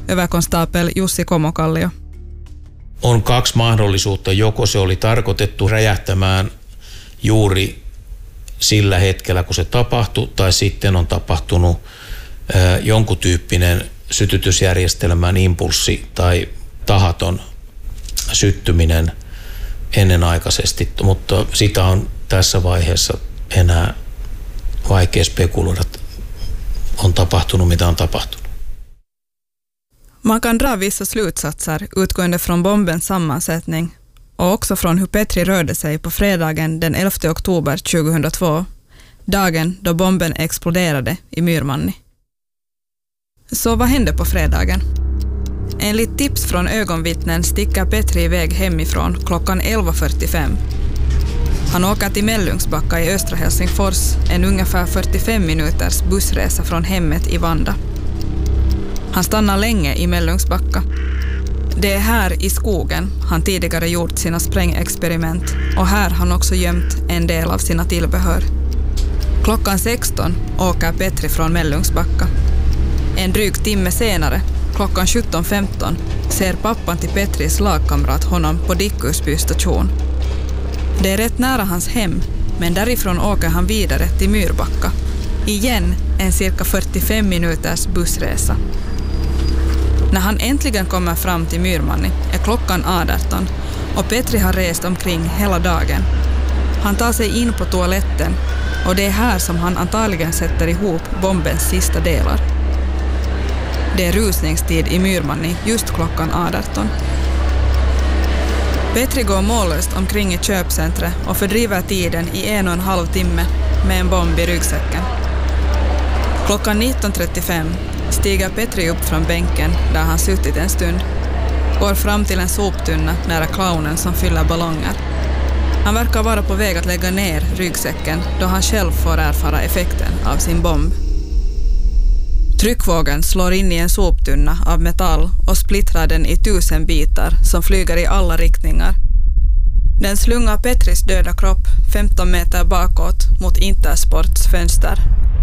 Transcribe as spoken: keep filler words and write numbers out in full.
överkonstapel Jussi Komokallio. On kaksi mahdollisuutta. Joko se oli tarkoitettu räjähtämään juuri sillä hetkellä, kun se tapahtui, tai sitten on tapahtunut ää, jonkun tyyppinen sytytysjärjestelmän impulssi tai tahaton syttyminen ennenaikaisesti, mutta sitä on tässä vaiheessa enää vaikea spekuloida, on tapahtunut mitä on tapahtunut. Man kan dra vissa slutsatser utgående från bombens sammansättning och också från hur Petri rörde sig på fredagen den elfte oktober tjugohundratvå, dagen då bomben exploderade i Myrmanni. Så vad hände på fredagen? Enligt tips från ögonvittnen sticker Petri iväg hemifrån klockan elva fyrtiofem. Han åker till Mellungsbacka i östra Helsingfors, en ungefär fyrtiofem minuters bussresa från hemmet i Vanda. Han stannar länge i Mellungsbacka. Det är här i skogen han tidigare gjort sina sprängexperiment och här han också gömt en del av sina tillbehör. Klockan sexton åker Petri från Mellungsbacka. En dryg timme senare, klockan sjutton femton, ser pappan till Petris lagkamrat honom på Dickusby station. Det är rätt nära hans hem, men därifrån åker han vidare till Myrbacka. Igen en cirka fyrtiofem minuters bussresa. När han äntligen kommer fram till Myrmanni är klockan arton och Petri har rest omkring hela dagen. Han tar sig in på toaletten och det är här som han antagligen sätter ihop bombens sista delar. Det är rusningstid i Myrmanni just klockan arton. Petri går mållöst omkring i köpcentret och fördriver tiden i en och en halv timme med en bomb i ryggsäcken. Klockan nitton trettiofem stiger Petri upp från bänken där han suttit en stund, går fram till en soptunna nära clownen som fyller ballonger. Han verkar vara på väg att lägga ner ryggsäcken då han själv får erfara effekten av sin bomb. Tryckvågen slår in i en soptunna av metall och splittrar den i tusen bitar som flyger i alla riktningar. Den slungar Petris döda kropp femton meter bakåt mot Intersports fönster.